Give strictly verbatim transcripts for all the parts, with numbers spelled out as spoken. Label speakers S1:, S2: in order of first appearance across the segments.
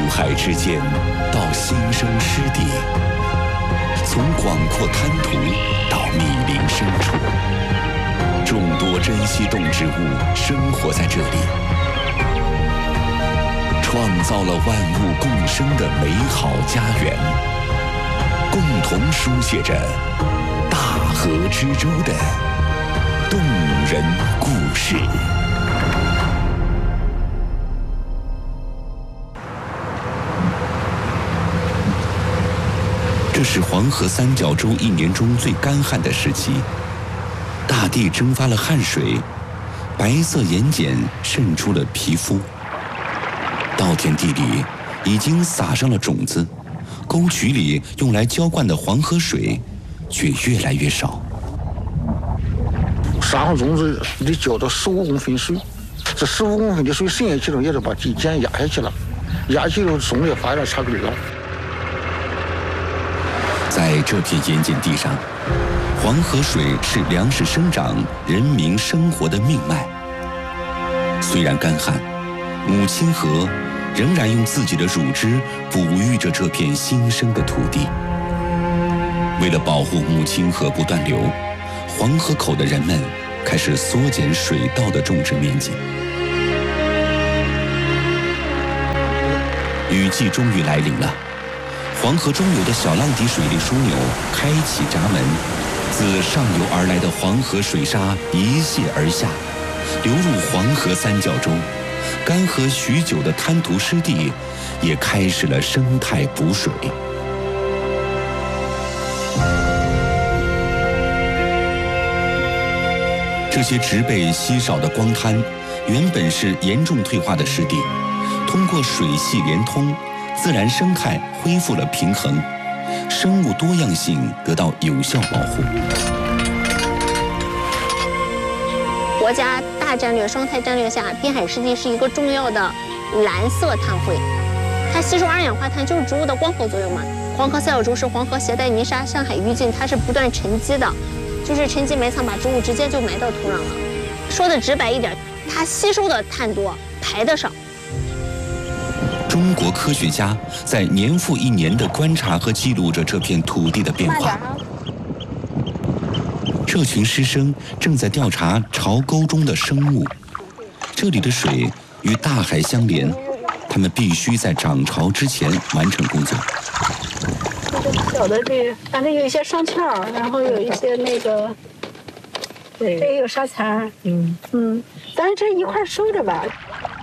S1: 海之间到新生湿地，从广阔滩涂到密林深处，众多珍稀动植物生活在这里，创造了万物共生的美好家园，共同书写着大河之洲的动人故事。这是黄河三角洲一年中最干旱的时期，大地蒸发了汗水，白色盐碱渗出了皮肤，稻田地里已经撒上了种子，沟渠里用来浇灌的黄河水却越来越少。
S2: 撒上种子得浇到十五公分水，这十五公分的水渗下去了，也是把地碱压下去了，压去了种也发了插根了。
S1: 在这片盐碱地上，黄河水是粮食生长、人民生活的命脉。虽然干旱，母亲河仍然用自己的乳汁哺育着这片新生的土地。为了保护母亲河不断流，黄河口的人们开始缩减水稻的种植面积。雨季终于来临了，黄河中游的小浪底水利枢纽开启闸门，自上游而来的黄河水沙一泻而下，流入黄河三角洲。干涸许久的滩涂湿地也开始了生态补水。这些植被稀少的光滩，原本是严重退化的湿地，通过水系连通，自然生态恢复了平衡，生物多样性得到有效保护。
S3: 国家大战略生态战略下，滨海湿地是一个重要的蓝色碳汇，它吸收二氧化碳就是植物的光合作用嘛。黄河三角洲是黄河携带泥沙向海淤进，它是不断沉积的，就是沉积埋藏，把植物直接就埋到土壤了。说的直白一点，它吸收的碳多，排的少。
S1: 中国科学家在年复一年地观察和记录着这片土地的变化。这群师生正在调查潮沟中的生物。这里的水与大海相连，他们必须在涨潮之前完成工作。
S4: 小的这，反正有一些上鞘，然后有一些那个，对，这有沙蚕，嗯嗯，咱这一块收着吧。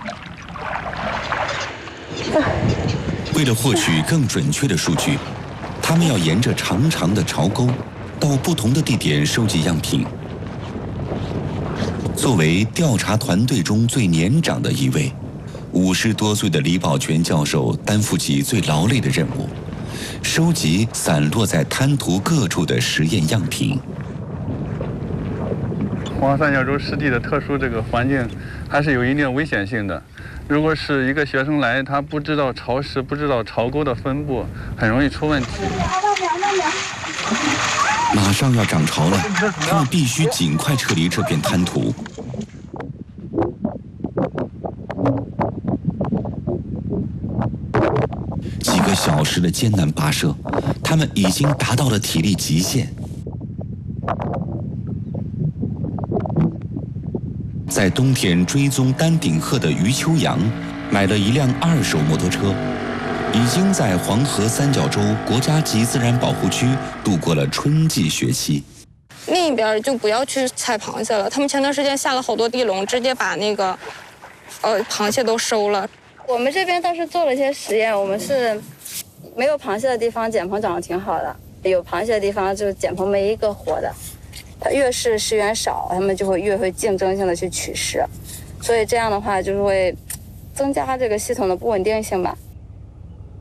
S1: 为了获取更准确的数据，他们要沿着长长的潮沟，到不同的地点收集样品。作为调查团队中最年长的一位，五十多岁的李宝全教授担负起最劳累的任务，收集散落在滩涂各处的实验样品。
S5: 黄河三角洲湿地的特殊这个环境，还是有一定危险性的。如果是一个学生来，他不知道潮湿，不知道潮沟的分布，很容易出问题。
S1: 马上要涨潮了，他们必须尽快撤离这片滩涂。几个小时的艰难跋涉，他们已经达到了体力极限。在冬天追踪丹顶鹤的余秋阳，买了一辆二手摩托车，已经在黄河三角洲国家级自然保护区度过了春季学期。
S6: 另一边就不要去采螃蟹了，他们前段时间下了好多地笼，直接把那个呃螃蟹都收了。
S7: 我们这边倒是做了一些实验，我们是没有螃蟹的地方碱棚长得挺好的，有螃蟹的地方就碱棚没一个活的。它越是食源少，它们就会越会竞争性的去取食，所以这样的话就是会增加这个系统的不稳定性吧。